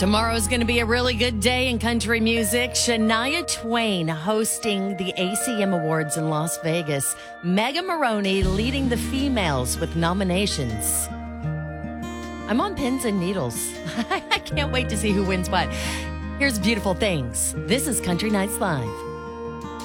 Tomorrow's going to be a really good day in country music. Shania Twain hosting the ACM Awards in Las Vegas. Megan Moroney leading the females with nominations. I'm on pins and needles. I can't wait to see who wins what. Here's Beautiful Things. This is Country Nights Live.